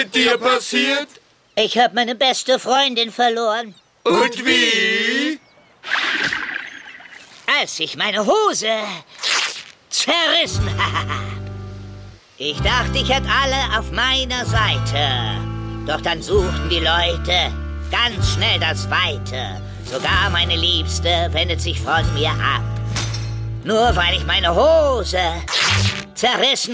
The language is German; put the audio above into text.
mit dir passiert? Ich habe meine beste Freundin verloren. Und wie? Als ich meine Hose zerrissen habe. Ich dachte, ich hätte alle auf meiner Seite. Doch dann suchten die Leute ganz schnell das Weite. Sogar meine Liebste wendet sich von mir ab. Nur weil ich meine Hose zerrissen